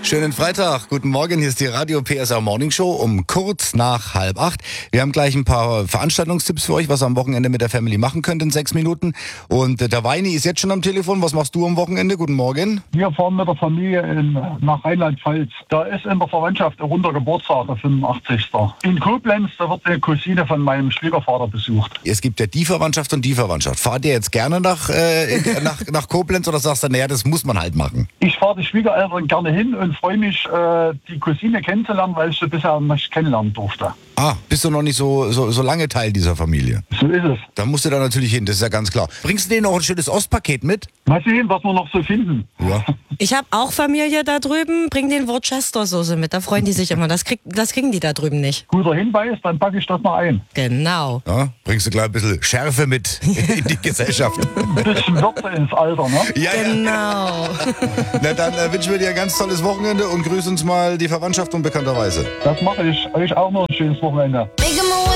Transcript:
Schönen Freitag, guten Morgen, hier ist die Radio PSR Morning Show um kurz nach 7:30. Wir haben gleich ein paar Veranstaltungstipps für euch, was ihr am Wochenende mit der Family machen könnt in 6 Minuten. Und der Weini ist jetzt schon am Telefon. Was machst du am Wochenende? Guten Morgen. Wir fahren mit der Familie nach Rheinland-Pfalz. Da ist in der Verwandtschaft ein runder Geburtstag, der 85. In Koblenz, da wird eine Cousine von meinem Schwiegervater besucht. Es gibt ja die Verwandtschaft und die Verwandtschaft. Fahrt ihr jetzt gerne nach Koblenz oder sagst du, naja, das muss man halt machen? Ich fahre die Schwiegereltern gerne hin und freue mich, die Cousine kennenzulernen, weil ich sie bisher nicht kennenlernen durfte. Ah, bist du noch nicht so lange Teil dieser Familie? So ist es. Da musst du da natürlich hin, das ist ja ganz klar. Bringst du denen noch ein schönes Ostpaket mit? Mal sehen, was wir noch so finden. Ja. Ich habe auch Familie da drüben, bring den Worcestersoße mit, da freuen die sich immer. Das kriegen die da drüben nicht. Guter Hinweis, dann packe ich das mal ein. Genau. Ja, bringst du gleich ein bisschen Schärfe mit in die Gesellschaft. Ein bisschen Würze ins Alter, ne? Ja. Genau. Na dann wünschen wir dir ein ganz tolles Wochenende und grüß uns mal die Verwandtschaft unbekannterweise. Das mache ich. Euch auch noch ein schönes Wochenende.